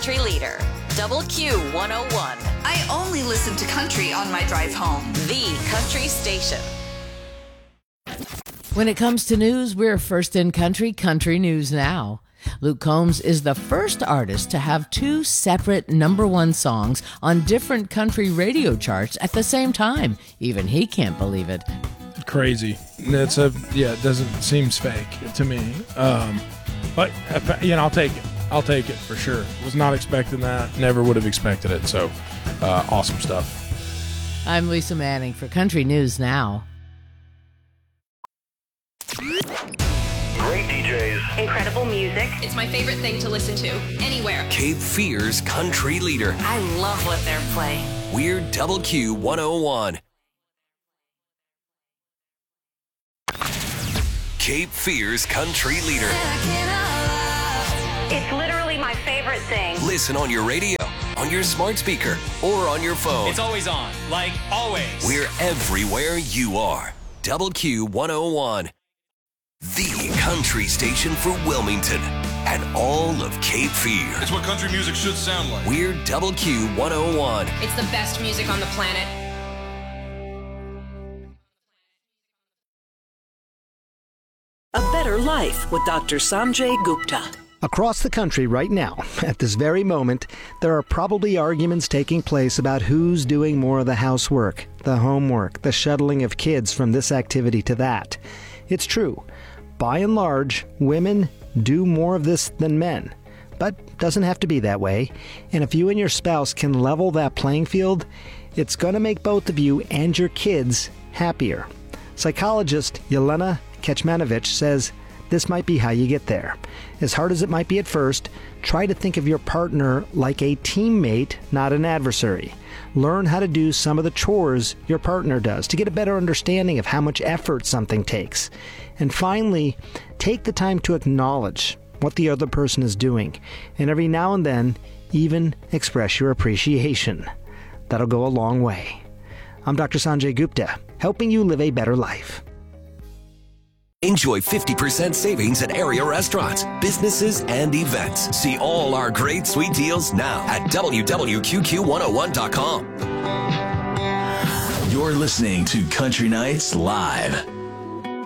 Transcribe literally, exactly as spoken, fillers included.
country leader, Double Q one oh one. I only listen to country on my drive home. The country station. When it comes to news, we're first in country, Country News Now. Luke Combs is the first artist to have two separate number one songs on different country radio charts at the same time. Even he can't believe it. Crazy. That's a yeah. It doesn't seems fake to me. Um, but you know, I'll take it. I'll take it for sure. Was not expecting that. Never would have expected it. So, uh, awesome stuff. I'm Lisa Manning for Country News Now. Great D Js. Incredible music. It's my favorite thing to listen to anywhere. Cape Fear's country leader. I love what they're playing. We're Double Q one oh one. Cape Fear's country leader. It's literally my favorite thing. Listen on your radio, on your smart speaker, or on your phone. It's always on, like always. We're everywhere you are. Double Q one oh one. The country station for Wilmington and all of Cape Fear. It's what country music should sound like. We're Double Q one oh one. It's the best music on the planet. A Better Life with Doctor Sanjay Gupta. Across the country right now, at this very moment, there are probably arguments taking place about who's doing more of the housework, the homework, the shuttling of kids from this activity to that. It's true. By and large, women do more of this than men. But doesn't have to be that way. And if you and your spouse can level that playing field, it's going to make both of you and your kids happier. Psychologist Yelena Kecmanovic says this might be how you get there. As hard as it might be at first, try to think of your partner like a teammate, not an adversary. Learn how to do some of the chores your partner does to get a better understanding of how much effort something takes. And finally, take the time to acknowledge what the other person is doing, and every now and then, even express your appreciation. That'll go a long way. I'm Doctor Sanjay Gupta, helping you live a better life. Enjoy fifty percent savings at area restaurants, businesses, and events. See all our great sweet deals now at W W Q Q one oh one dot com. You're listening to Country Nights Live.